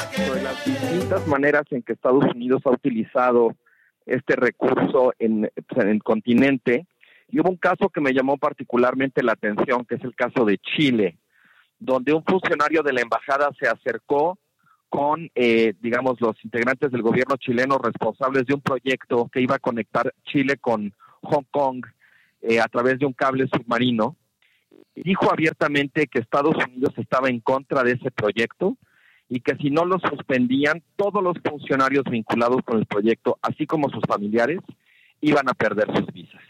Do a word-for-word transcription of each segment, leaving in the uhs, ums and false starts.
sobre las distintas maneras en que Estados Unidos ha utilizado este recurso en, en el continente. Y hubo un caso que me llamó particularmente la atención, que es el caso de Chile, donde un funcionario de la embajada se acercó con, eh, digamos, los integrantes del gobierno chileno responsables de un proyecto que iba a conectar Chile con Hong Kong eh, a través de un cable submarino. Dijo abiertamente que Estados Unidos estaba en contra de ese proyecto y que si no lo suspendían, todos los funcionarios vinculados con el proyecto, así como sus familiares, iban a perder sus visas.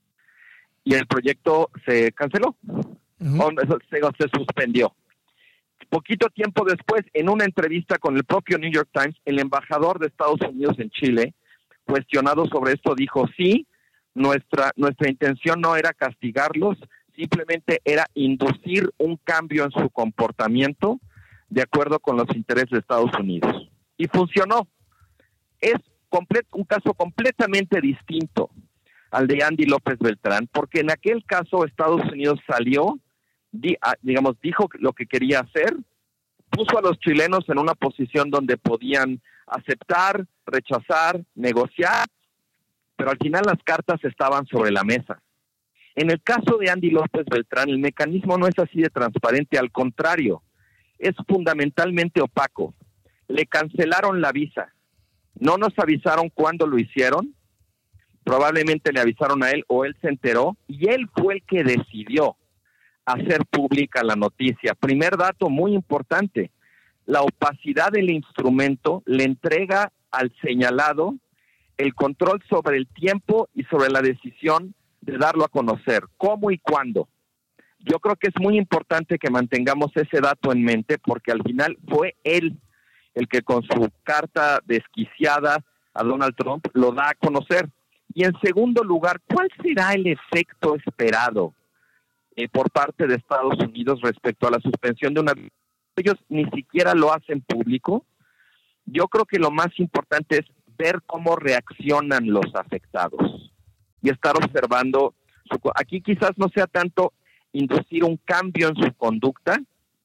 Y el proyecto se canceló, uh-huh. o se, se suspendió. Poquito tiempo después, en una entrevista con el propio New York Times, el embajador de Estados Unidos en Chile, cuestionado sobre esto, dijo, sí, nuestra, nuestra intención no era castigarlos, simplemente era inducir un cambio en su comportamiento de acuerdo con los intereses de Estados Unidos. Y funcionó. Es complet, un caso completamente distinto al de Andy López Beltrán, porque en aquel caso Estados Unidos salió, di, digamos, dijo lo que quería hacer, puso a los chilenos en una posición donde podían aceptar, rechazar, negociar, pero al final las cartas estaban sobre la mesa. En el caso de Andy López Beltrán, el mecanismo no es así de transparente, al contrario, es fundamentalmente opaco. Le cancelaron la visa, no nos avisaron cuándo lo hicieron, probablemente le avisaron a él o él se enteró, y él fue el que decidió hacer pública la noticia. Primer dato muy importante, la opacidad del instrumento le entrega al señalado el control sobre el tiempo y sobre la decisión de darlo a conocer, cómo y cuándo. Yo creo que es muy importante que mantengamos ese dato en mente, porque al final fue él el que con su carta desquiciada a Donald Trump lo da a conocer. Y en segundo lugar, ¿cuál será el efecto esperado eh, por parte de Estados Unidos respecto a la suspensión de una... Ellos ni siquiera lo hacen público. Yo creo que lo más importante es ver cómo reaccionan los afectados y estar observando. Su... Aquí quizás no sea tanto inducir un cambio en su conducta,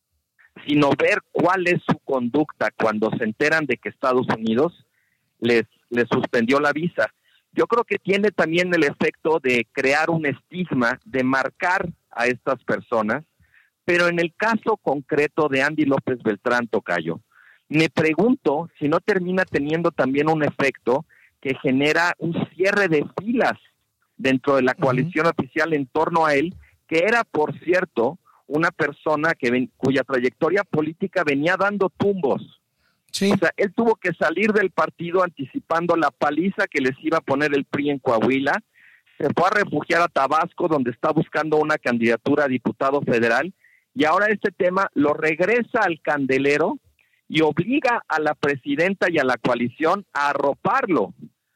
sino ver cuál es su conducta cuando se enteran de que Estados Unidos les, les suspendió la visa. Yo creo que tiene también el efecto de crear un estigma, de marcar a estas personas, pero en el caso concreto de Andy López Beltrán, tocayo, me pregunto si no termina teniendo también un efecto que genera un cierre de filas dentro de la coalición uh-huh. oficial en torno a él, que era, por cierto, una persona que ven, cuya trayectoria política venía dando tumbos. Sí. O sea, él tuvo que salir del partido anticipando la paliza que les iba a poner el P R I en Coahuila, se fue a refugiar a Tabasco, donde está buscando una candidatura a diputado federal, y ahora este tema lo regresa al candelero y obliga a la presidenta y a la coalición a arroparlo.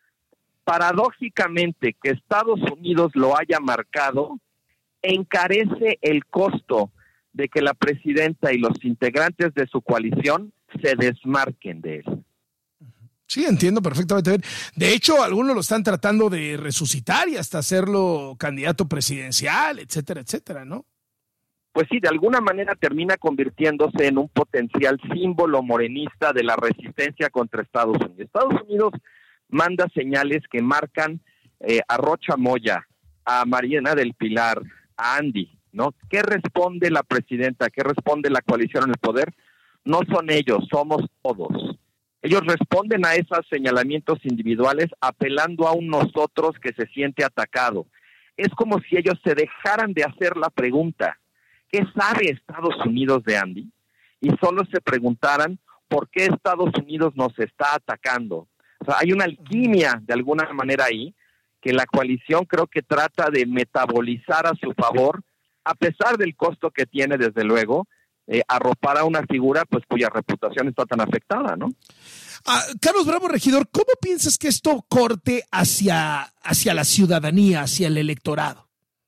Paradójicamente, que Estados Unidos lo haya marcado, encarece el costo de que la presidenta y los integrantes de su coalición se desmarquen de él. Sí, entiendo perfectamente. De hecho, algunos lo están tratando de resucitar y hasta hacerlo candidato presidencial, etcétera, etcétera, ¿no? Pues sí, de alguna manera termina convirtiéndose en un potencial símbolo morenista de la resistencia contra Estados Unidos. Estados Unidos manda señales que marcan eh, a Rocha Moya, a Mariana del Pilar, a Andy, ¿no? ¿Qué responde la presidenta? ¿Qué responde la coalición en el poder? No son ellos, somos todos. Ellos responden a esos señalamientos individuales apelando a un nosotros que se siente atacado. Es como si ellos se dejaran de hacer la pregunta, ¿qué sabe Estados Unidos de Andy? Y solo se preguntaran, ¿por qué Estados Unidos nos está atacando? O sea, hay una alquimia de alguna manera ahí, que la coalición creo que trata de metabolizar a su favor, a pesar del costo que tiene, desde luego, eh, arropar a una figura pues cuya reputación está tan afectada, ¿no? Ah, Carlos Bravo, regidor, ¿cómo piensas que esto corte hacia, hacia la ciudadanía, hacia el electorado?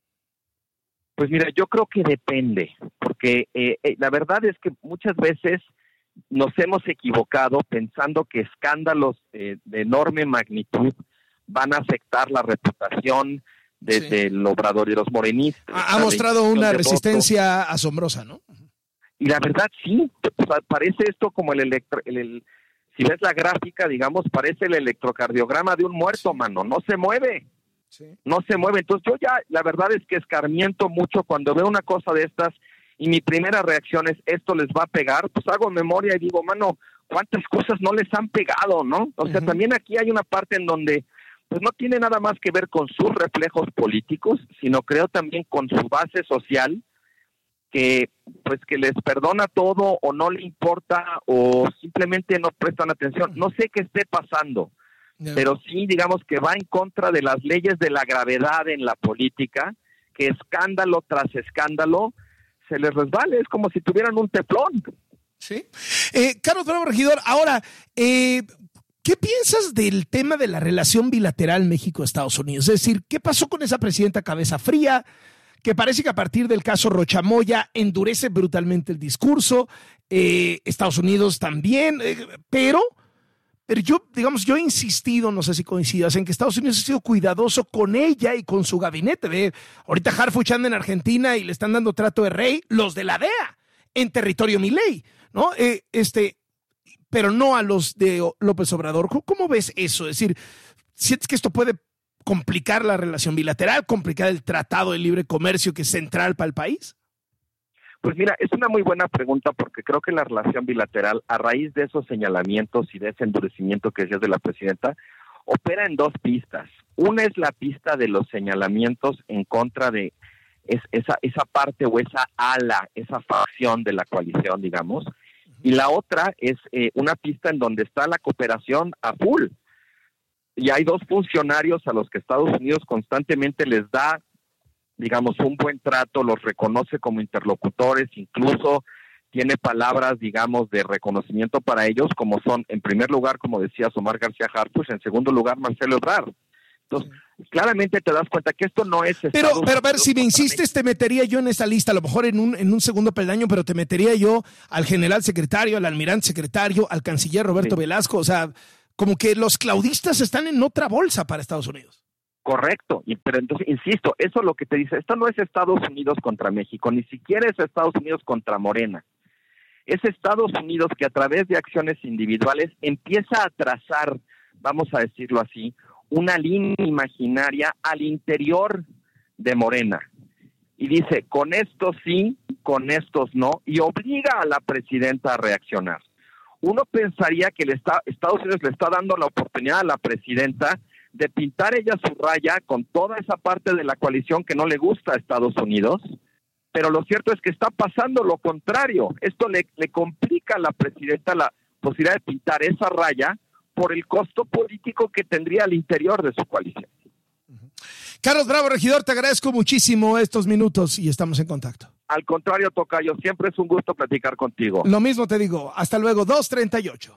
Pues mira, yo creo que depende, porque eh, eh, la verdad es que muchas veces nos hemos equivocado pensando que escándalos eh, de enorme magnitud van a afectar la reputación desde sí. el obrador y los morenistas. Ha, ha mostrado una resistencia voto. asombrosa, ¿no? Y y la verdad sí, parece esto como el electro, el, el, si ves la gráfica, digamos, parece el electrocardiograma de un muerto, mano, no se mueve, sí. no se mueve. Entonces yo ya, la verdad es que escarmiento mucho cuando veo una cosa de estas, y mi primera reacción es, esto les va a pegar, pues hago memoria y digo, mano, ¿cuántas cosas no les han pegado, no? O sea, uh-huh. también aquí hay una parte en donde pues no tiene nada más que ver con sus reflejos políticos, sino creo también con su base social, que pues que les perdona todo o no le importa o simplemente no prestan atención. No sé qué esté pasando, no. pero sí digamos que va en contra de las leyes de la gravedad en la política, que escándalo tras escándalo se les resbale, es como si tuvieran un teflón. Sí. Eh, Carlos Bravo, regidor, ahora, eh, ¿qué piensas del tema de la relación bilateral México-Estados Unidos? Es decir, ¿qué pasó con esa presidenta cabeza fría? Que parece que a partir del caso Rochamoya endurece brutalmente el discurso, eh, Estados Unidos también, eh, pero, pero yo, digamos, yo he insistido, no sé si coincidas, en que Estados Unidos ha sido cuidadoso con ella y con su gabinete. Ve, ahorita Harfuch anda en Argentina y le están dando trato de rey los de la D E A en territorio Milei, ¿no? Eh, este, pero no a los de López Obrador. ¿Cómo, cómo ves eso? Es decir, ¿sientes que esto puede complicar la relación bilateral, complicar el tratado de libre comercio que es central para el país? Pues mira, es una muy buena pregunta porque creo que la relación bilateral, a raíz de esos señalamientos y de ese endurecimiento que decías de la presidenta, opera en dos pistas. Una es la pista de los señalamientos en contra de es, esa, esa parte o esa ala, esa facción de la coalición, digamos, y la otra es eh, una pista en donde está la cooperación a full. Y hay dos funcionarios a los que Estados Unidos constantemente les da, digamos, un buen trato, los reconoce como interlocutores, incluso tiene palabras, digamos, de reconocimiento para ellos, como son, en primer lugar, como decía Omar García Harfuch, en segundo lugar, Marcelo Ebrard. Entonces, claramente te das cuenta que esto no es... Pero, pero a ver, si me insistes, te metería yo en esa lista, a lo mejor en un, en un segundo peldaño, pero te metería yo al general secretario, al almirante secretario, al canciller Roberto sí. Velasco, o sea, como que los claudistas están en otra bolsa para Estados Unidos. Correcto, y, pero entonces, insisto, eso es lo que te dice, esto no es Estados Unidos contra México, ni siquiera es Estados Unidos contra Morena. Es Estados Unidos que a través de acciones individuales empieza a trazar, vamos a decirlo así, una línea imaginaria al interior de Morena. Y dice, con estos sí, con estos no, y obliga a la presidenta a reaccionar. Uno pensaría que el está, Estados Unidos le está dando la oportunidad a la presidenta de pintar ella su raya con toda esa parte de la coalición que no le gusta a Estados Unidos, pero lo cierto es que está pasando lo contrario. Esto le, le complica a la presidenta la posibilidad de pintar esa raya por el costo político que tendría al interior de su coalición. Carlos Bravo, regidor, te agradezco muchísimo estos minutos y estamos en contacto. Al contrario, tocayo, siempre es un gusto platicar contigo. Lo mismo te digo, hasta luego, dos treinta y ocho.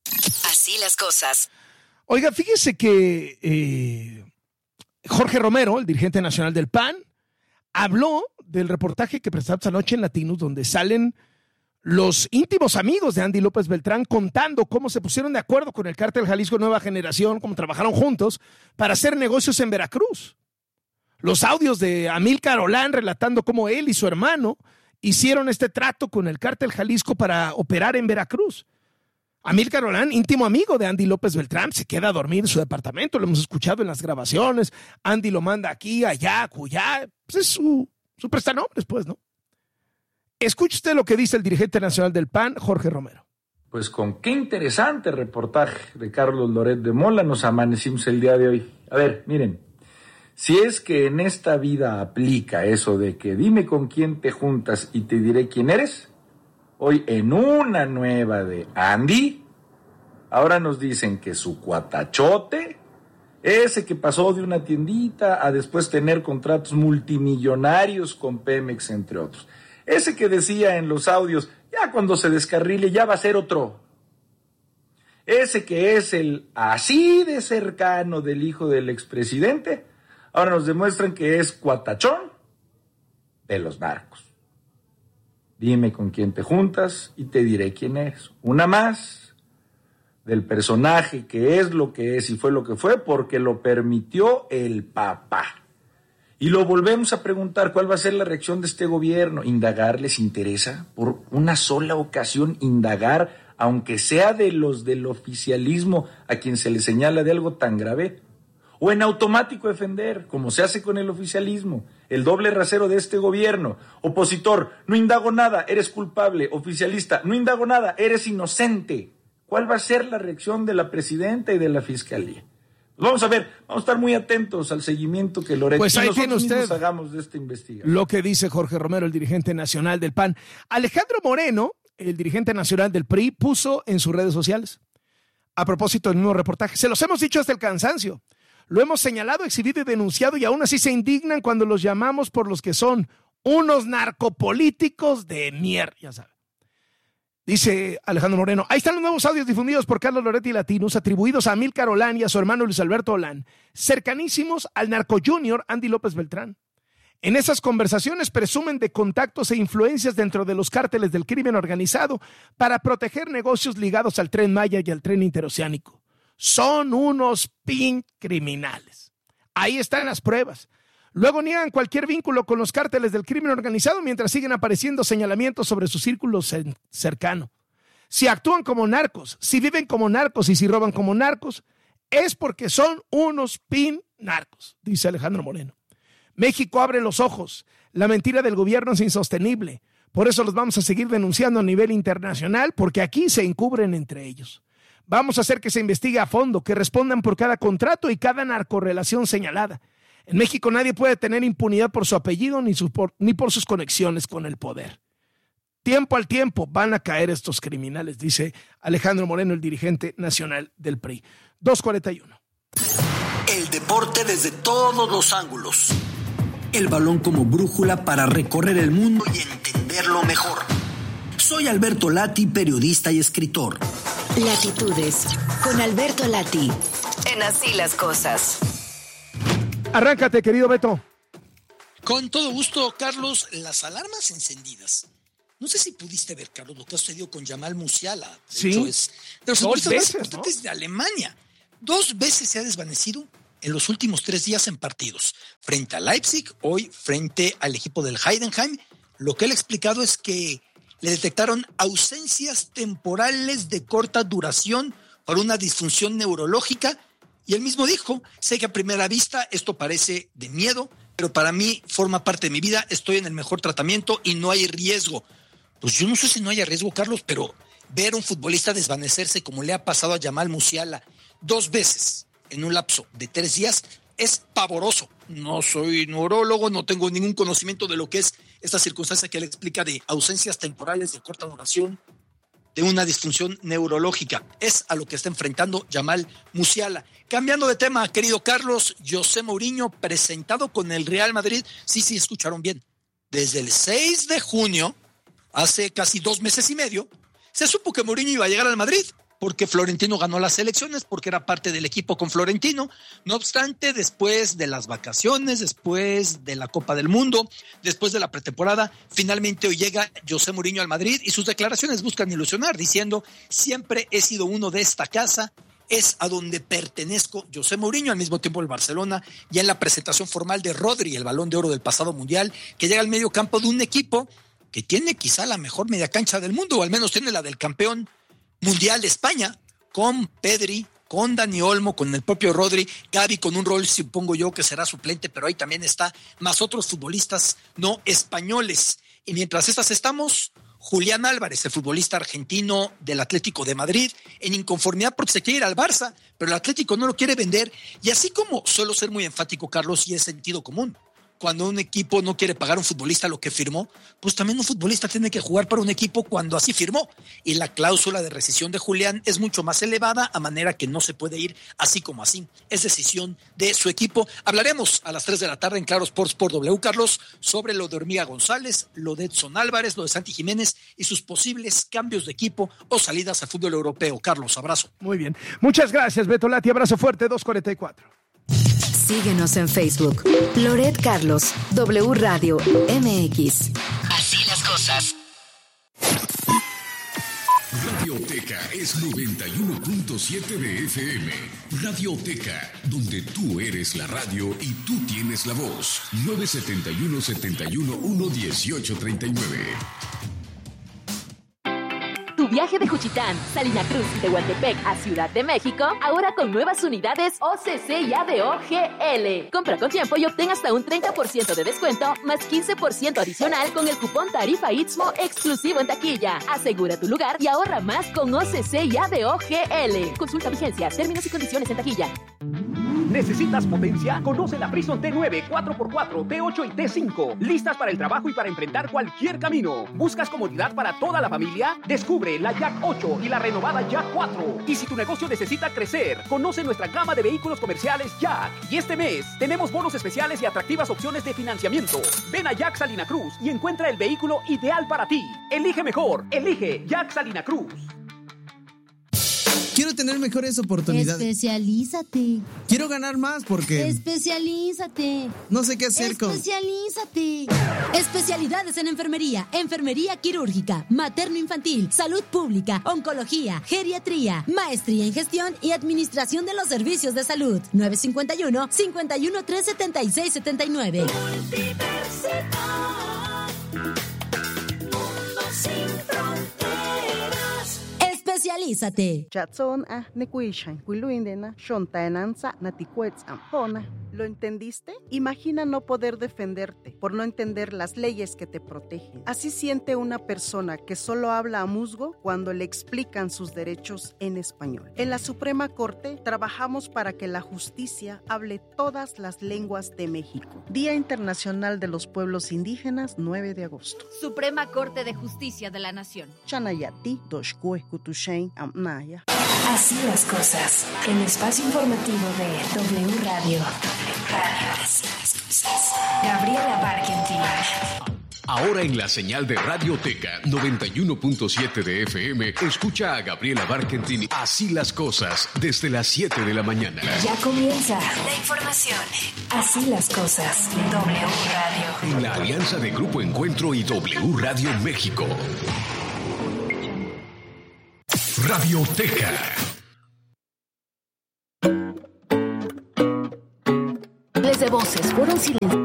Así las cosas. Oiga, fíjese que eh, Jorge Romero, el dirigente nacional del P A N, habló del reportaje que presentamos anoche en Latinos, donde salen los íntimos amigos de Andy López Beltrán contando cómo se pusieron de acuerdo con el Cártel Jalisco Nueva Generación, cómo trabajaron juntos para hacer negocios en Veracruz. Los audios de Amílcar Olán relatando cómo él y su hermano hicieron este trato con el Cártel Jalisco para operar en Veracruz. Amílcar Olán, íntimo amigo de Andy López Beltrán, se queda a dormir en su departamento, lo hemos escuchado en las grabaciones. Andy lo manda aquí, allá, acullá, pues es su, su prestanombres, pues, ¿no? Escuche usted lo que dice el dirigente nacional del P A N, Jorge Romero. Pues con qué interesante reportaje de Carlos Loret de Mola nos amanecimos el día de hoy. A ver, miren, si es que en esta vida aplica eso de que dime con quién te juntas y te diré quién eres, hoy en una nueva de Andy, ahora nos dicen que su cuatachote, ese que pasó de una tiendita a después tener contratos multimillonarios con Pemex, entre otros. Ese que decía en los audios, ya cuando se descarrile ya va a ser otro. Ese que es el así de cercano del hijo del expresidente, ahora nos demuestran que es cuatachón de los narcos. Dime con quién te juntas y te diré quién es. Una más del personaje que es lo que es y fue lo que fue porque lo permitió el papá. Y lo volvemos a preguntar, ¿cuál va a ser la reacción de este gobierno? ¿Indagar les interesa? ¿Por una sola ocasión indagar, aunque sea de los del oficialismo a quien se le señala de algo tan grave? ¿O en automático defender, como se hace con el oficialismo, el doble rasero de este gobierno? Opositor, no indago nada, eres culpable. Oficialista, no indago nada, eres inocente. ¿Cuál va a ser la reacción de la presidenta y de la fiscalía? Vamos a ver, vamos a estar muy atentos al seguimiento que Loret pues y ahí nosotros tiene usted hagamos de esta investigación. Lo que dice Jorge Romero, el dirigente nacional del P A N. Alejandro Moreno, el dirigente nacional del P R I, puso en sus redes sociales, a propósito del nuevo reportaje, se los hemos dicho hasta el cansancio, lo hemos señalado, exhibido y denunciado, y aún así se indignan cuando los llamamos por los que son unos narcopolíticos de mierda, ya saben. Dice Alejandro Moreno, ahí están los nuevos audios difundidos por Carlos Loret y Latinos, atribuidos a Amílcar Olán y a su hermano Luis Alberto Olán, cercanísimos al narco junior Andy López Beltrán. En esas conversaciones presumen de contactos e influencias dentro de los cárteles del crimen organizado para proteger negocios ligados al Tren Maya y al Tren Interoceánico. Son unos pin criminales. Ahí están las pruebas. Luego niegan cualquier vínculo con los cárteles del crimen organizado mientras siguen apareciendo señalamientos sobre su círculo cercano. Si actúan como narcos, si viven como narcos y si roban como narcos, es porque son unos pin narcos, dice Alejandro Moreno. México abre los ojos. La mentira del gobierno es insostenible. Por eso los vamos a seguir denunciando a nivel internacional, porque aquí se encubren entre ellos. Vamos a hacer que se investigue a fondo, que respondan por cada contrato y cada narcorrelación señalada. En México nadie puede tener impunidad por su apellido ni, su, por, ni por sus conexiones con el poder. Tiempo al tiempo van a caer estos criminales, dice Alejandro Moreno, el dirigente nacional del P R I. dos cuarenta y uno. El deporte desde todos los ángulos. El balón como brújula para recorrer el mundo y entenderlo mejor. Soy Alberto Lati, periodista y escritor. Latitudes, con Alberto Lati, en Así las Cosas. Arráncate, querido Beto. Con todo gusto, Carlos, las alarmas encendidas. No sé si pudiste ver, Carlos, lo que ha sucedido con Jamal Musiala. De sí, hecho, es de los dos futbolistas veces, más importantes, ¿no?, de Alemania. Dos veces se ha desvanecido en los últimos tres días en partidos. Frente a Leipzig, hoy frente al equipo del Heidenheim. Lo que él ha explicado es que le detectaron ausencias temporales de corta duración por una disfunción neurológica. Y él mismo dijo, sé que a primera vista esto parece de miedo, pero para mí forma parte de mi vida, estoy en el mejor tratamiento y no hay riesgo. Pues yo no sé si no haya riesgo, Carlos, pero ver a un futbolista desvanecerse como le ha pasado a Jamal Musiala dos veces en un lapso de tres días es pavoroso. No soy neurólogo, no tengo ningún conocimiento de lo que es esta circunstancia que él explica de ausencias temporales de corta duración, de una disfunción neurológica. Es a lo que está enfrentando Jamal Musiala. Cambiando de tema, querido Carlos, José Mourinho presentado con el Real Madrid. Sí, sí, escucharon bien. Desde el seis de junio, hace casi dos meses y medio, se supo que Mourinho iba a llegar al Madrid porque Florentino ganó las elecciones, porque era parte del equipo con Florentino. No obstante, después de las vacaciones, después de la Copa del Mundo, después de la pretemporada, finalmente hoy llega José Mourinho al Madrid y sus declaraciones buscan ilusionar, diciendo, siempre he sido uno de esta casa, es a donde pertenezco. José Mourinho, al mismo tiempo el Barcelona, ya en la presentación formal de Rodri, el Balón de Oro del pasado Mundial, que llega al medio campo de un equipo que tiene quizá la mejor media cancha del mundo, o al menos tiene la del campeón mundial de España, con Pedri, con Dani Olmo, con el propio Rodri, Gavi con un rol, supongo yo, que será suplente, pero ahí también está, más otros futbolistas no españoles. Y mientras estas estamos, Julián Álvarez, el futbolista argentino del Atlético de Madrid, en inconformidad porque se quiere ir al Barça, pero el Atlético no lo quiere vender. Y así como suelo ser muy enfático, Carlos, y es sentido común, cuando un equipo no quiere pagar a un futbolista lo que firmó, pues también un futbolista tiene que jugar para un equipo cuando así firmó. Y la cláusula de rescisión de Julián es mucho más elevada, a manera que no se puede ir así como así. Es decisión de su equipo. Hablaremos a las tres de la tarde en Claro Sports por W, Carlos, sobre lo de Hormiga González, lo de Edson Álvarez, lo de Santi Jiménez y sus posibles cambios de equipo o salidas al fútbol europeo. Carlos, abrazo. Muy bien. Muchas gracias, Beto Lati. Abrazo fuerte, dos cuarenta y cuatro. Síguenos en Facebook. Loret Carlos, W Radio M X. Así las cosas. Radio Radioteca es noventa y uno punto siete de F M. Radioteca, donde tú eres la radio y tú tienes la voz. nueve siete uno, siete uno uno, uno ocho tres nueve. Tu viaje de Juchitán, Salina Cruz y Tehuantepec a Ciudad de México, ahora con nuevas unidades O C C y A D O G L. Compra con tiempo y obtén hasta un treinta por ciento de descuento, más quince por ciento adicional con el cupón Tarifa Istmo exclusivo en taquilla. Asegura tu lugar y ahorra más con O C C y A D O G L. Consulta vigencias, términos y condiciones en taquilla. ¿Necesitas potencia? Conoce la Prison T nueve, cuatro por cuatro, T ocho y T cinco. Listas para el trabajo y para enfrentar cualquier camino. ¿Buscas comodidad para toda la familia? Descubre la Jack ocho y la renovada Jack cuatro. Y si tu negocio necesita crecer, conoce nuestra gama de vehículos comerciales Jack. Y este mes tenemos bonos especiales y atractivas opciones de financiamiento. Ven a Jack Salina Cruz y encuentra el vehículo ideal para ti. Elige mejor. Elige Jack Salina Cruz. Quiero tener mejores oportunidades. Especialízate. Quiero ganar más porque... Especialízate. No sé qué hacer con... Especialízate. Especialidades en enfermería, enfermería quirúrgica, materno-infantil, salud pública, oncología, geriatría, maestría en gestión y administración de los servicios de salud. nueve cinco uno, cinco uno tres, siete seis siete nueve. Universidad Mundo Sin Fronteras. Especialízate. Chatson a nekuishan, kuiluindena, shontaenanza, natikuetzam, hona. ¿Lo entendiste? Imagina no poder defenderte por no entender las leyes que te protegen. Así siente una persona que solo habla a musgo cuando le explican sus derechos en español. En la Suprema Corte trabajamos para que la justicia hable todas las lenguas de México. Día Internacional de los Pueblos Indígenas, nueve de agosto. Suprema Corte de Justicia de la Nación. Chanayati, Doshkue, Kutushain, Amnaya. Así las cosas. El espacio informativo de W Radio. Radio. Así las cosas. Gabriela Barkentin. Ahora en la señal de Radioteca noventa y uno punto siete de F M, escucha a Gabriela Barkentin Así las cosas desde las siete de la mañana. Ya comienza la información. Así las cosas. W Radio. En la alianza de Grupo Encuentro y W Radio México. Radioteca. Desde voces fueron silenciadas.